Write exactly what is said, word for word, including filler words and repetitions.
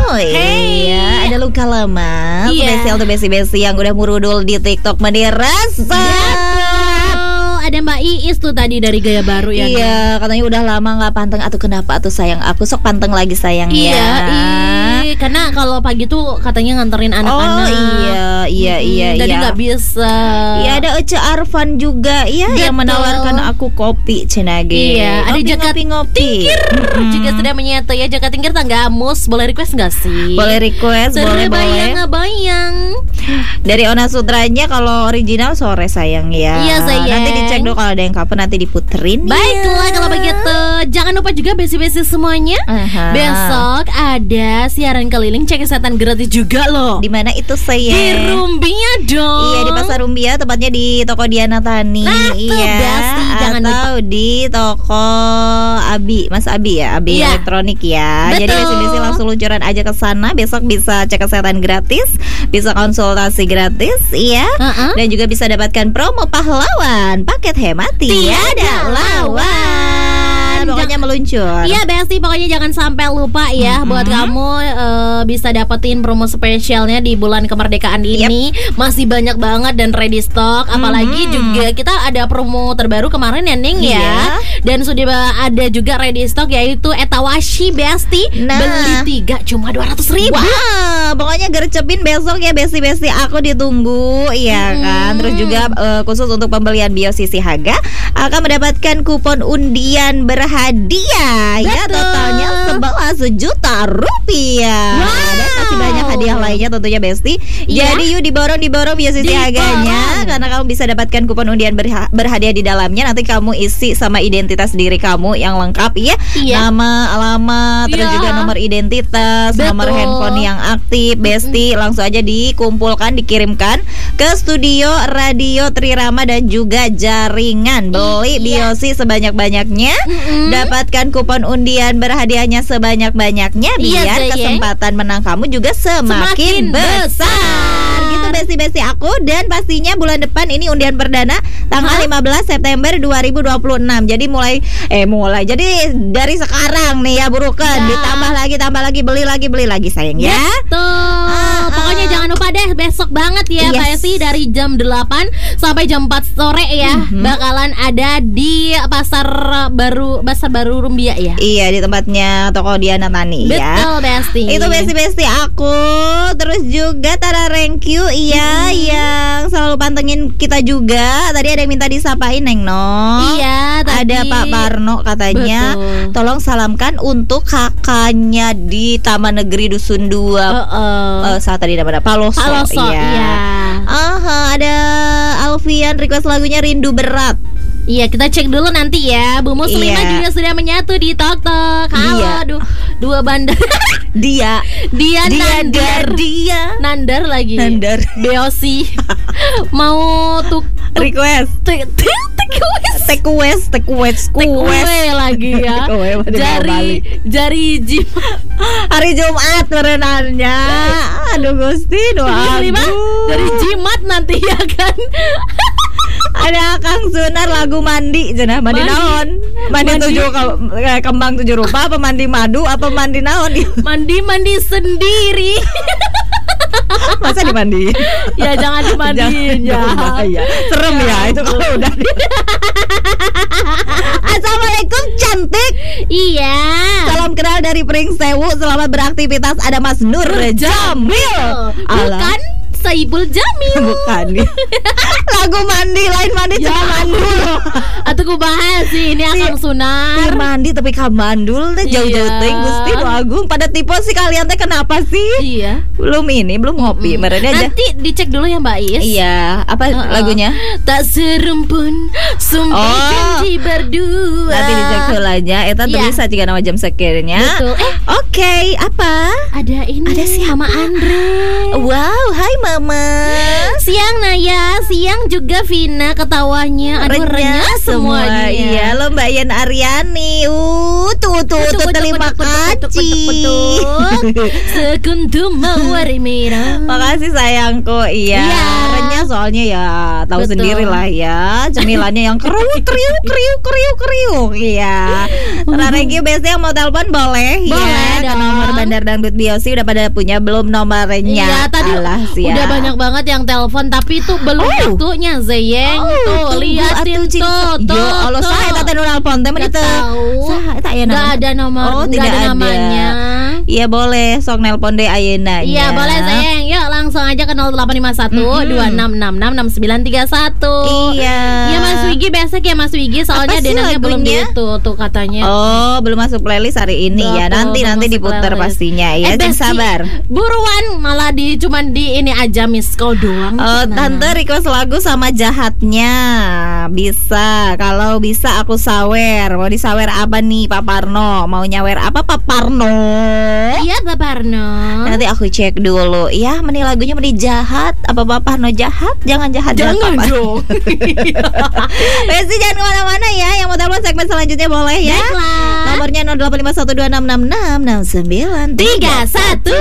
Hey, ya, ada luka lama. Iya. Spesial tuh besi-besi yang udah murudul di TikTok Madirasa. Ada Mbak Iis tuh tadi dari Gaya Baru ya. Iya, katanya udah lama nggak panteng. Atuh kenapa atuh sayang aku sok panteng lagi sayang Iya, ya. iya, karena kalau pagi tuh katanya nganterin anak-anak. Oh iya, iya, Hmm, iya, jadi iya. nggak bisa. Iya, ada Ece Arfan juga ya yang Betul. menawarkan aku kopi Cenage. Iya, ada Ngopi, Jaka ngopi, ngopi. Mm-mm. Jika sudah menyatu ya Jaka Tingkir Tangga Mus, boleh request nggak sih? Boleh request, boleh, boleh. Bayang bayang. Dari Ona Sutranya kalau original sore sayang ya. Iya, sayang. Nanti dicek dulu kalau ada yang cover nanti diputerin. Baiklah ya. kalau begitu. Jangan lupa juga besi-besi semuanya. Aha. Besok ada siaran keliling cek kesehatan gratis juga loh. Di mana itu saya? Di Rumbia dong. Iya, di Pasar Rumbia, tepatnya di toko Diana Tani. Nah, tuh, iya. Besti, jangan Atau di toko Abi, Mas Abi ya, Abi Iya. Elektronik ya. Betul. Jadi besi-besi langsung luncuran aja ke sana. Besok bisa cek kesehatan gratis, bisa konsultasi gratis, iya. Uh-uh. Dan juga bisa dapatkan promo pahlawan, paket hemat tiada lawan. Pokoknya meluncur. Iya Besti, pokoknya jangan sampai lupa ya. Mm-hmm. Buat kamu eh, bisa dapetin promo spesialnya di bulan kemerdekaan ini. Masih banyak banget dan ready stock. Apalagi Mm-hmm. juga kita ada promo terbaru kemarin ya Ning Iya. ya. Dan sudah ada juga ready stock yaitu Etawashi Besti. Nah. Beli tiga cuma dua ratus ribu. Wah, pokoknya gercepin besok ya besti-besti aku ditunggu, iya Hmm. kan. Terus juga eh, khusus untuk pembelian Biosisi Haga akan mendapatkan kupon undian berhadiah ya, Betul. totalnya sebelas juta rupiah. Wow. Dan masih banyak hadiah lainnya tentunya Besti. Iya. Jadi yuk diborong diborong Biosisi Diborong. Haganya karena kamu bisa dapatkan kupon undian berha- berhadiah di dalamnya. Nanti kamu isi sama identitas diri kamu yang lengkap ya. Iya. Nama, alamat, terus Iya. juga nomor identitas, nomor Betul. handphone yang aktif, Besti, langsung aja dikumpulkan, dikirimkan ke studio Radio Trirama dan juga jaringan. Beli Iya. Biosi sebanyak-banyaknya, Mm-mm. dapatkan kupon undian berhadiahnya sebanyak-banyaknya, Iya, biar Zaya. kesempatan menang kamu juga Semakin semakin, besar. besar. Gitu besti-besti aku. Dan pastinya bulan depan ini undian perdana tanggal Hah? lima belas September dua ribu dua puluh enam. Jadi mulai eh mulai. Jadi dari sekarang nih ya burukan, Ya. ditambah lagi tambah lagi beli lagi beli lagi sayang ya. Betul. Ah, Pokoknya ah. jangan lupa deh besok banget ya Yes. Mbak Esi dari jam delapan sampai jam empat sore ya. Mhm. Bakalan ada di Pasar Baru Pasar Baru Rumbia ya. Iya, di tempatnya toko Diana Tani ya. Betul Besti. Itu besti-besti aku. Terus juga Tara Renkyu iya yang selalu pantengin kita juga. Tadi ada yang minta disapain Neng No. Iya tadi. Ada Pak Parno katanya, Betul. tolong salamkan untuk kakaknya di Taman Negeri Dusun dua. Uh-uh. Eh, saat tadi namanya Paloso. Paloso, iya. Aha, ada Alfian request lagunya Rindu Berat. Iya, kita cek dulu nanti ya. Bu Muslimah Iya. juga sudah menyatu di Tok Tok. Halo, Dia. aduh, dua bandar. Dia, Dia, dia, Nandar. dia, dia. Nandar lagi. Nandar. Beosi. Mau tuk Request. tuk tuk Take quest, take quest, Take away quest. lagi ya. Take away, pada Jari balik. jari jim. Hari Jumat berenangnya. Aduh Gusti, doa. Muslimah dari jimat nanti ya kan. Ada Kang Sunar lagu mandi cenah mandi, Mandi. naon? Mandi, Mandi. tujuh ke- kayak kembang tujuh rupa apa mandi madu apa mandi naon? Mandi-mandi sendiri. Masa dimandi? Ya jangan dimandiin ya. Bahaya. Serem ya, Ya itu kalau udah di... Assalamualaikum cantik. Iya. Salam kenal dari Pring Sewu. Selamat beraktivitas. Ada Mas Nur Jamil. Alah. Bukan Saibul Jamil. Bukan. Lagu mandi lain mandi Ya. cuma mandul. Atau ku bahas sih ini Akang Ti Sunar. mandi tapi ka mandul teh jauh-jauh Iya. teh Gusti Nu Agung. Pada tipe sih kalian teh kenapa sih? Iya. Belum ini, belum ngopi. Merenya aja. Nanti dicek dulu ya Mbak Is. Iya, apa Uh-uh. lagunya? Tak serumpun sumpah Oh. janji berdua. Nanti dicek heula aja. Eta tuh Iya. bisa jika nama jam sekiranya. Betul. Eh, Oke, apa? ada ini. Ada siapa? Mama Andre. Wow, hai Mama. Siang Naya, siang juga Vina ketawanya. Aduh renyah semuanya. Iya, lo Mbak Yan Aryani. Uh, tuh tuh Betul, tuh betul, terima betul, betul, betul, kasih. betul, betul. Sekuntum mawar merah. Makasih sayangku. Iya, Iya. renyah soalnya ya tahu Betul. sendiri lah ya. Cemilannya yang kriuk kriuk kriuk kriuk kriuk. Iya. Tara Regi biasanya yang mau telepon boleh, Boleh ya. ada Kalau nomor Bandar Dangdut Biosi udah pada punya belum nomornya? Iya, tadi Alah, udah banyak banget yang telepon tapi itu belum Oh. waktunya Zeyeng. Oh, tuh tunggu liatin atuh, Cing. tuh, Yo, tuh. Allah tuh. saha eta teh nu nelpon teh mah Nggak ditu. tahu. Saha eta aya Nggak ada nomor, Oh, nggak tidak ada ada. namanya. Iya boleh, sok nelpon deh ayeuna. Iya boleh sayang. Yuk langsung aja ke nol delapan lima satu dua enam enam enam enam sembilan tiga satu. Iya. Iya Mas Wigi, besok ya Mas Wigi. Soalnya Apa sih denarnya belum di lagunya? itu tuh katanya. Oh, belum masuk playlist hari ini ya. Betul, Nanti belum nanti masuk diputar playlist. pastinya ya. Eh, Cing Besti, sabar. Buruan malah di cuman di ini aja miss call doang. Oh, Nah. tante request lagu sama jahatnya. Bisa. Kalau bisa aku sawer. Mau disawer apa nih Pak Parno? Mau nyawer apa Pak Parno? Iya Pak Parno. Nanti aku cek dulu. Ya, meni lagunya meni jahat. Apa Pak Parno jahat? Jangan jahat. Jangan Pak. dong. Besti jangan kemana-mana ya. Yang mau telepon segmen selanjutnya boleh ya. Baiklah. Nomornya nol delapan lima satu dua enam enam enam enam sembilan Tiga satu.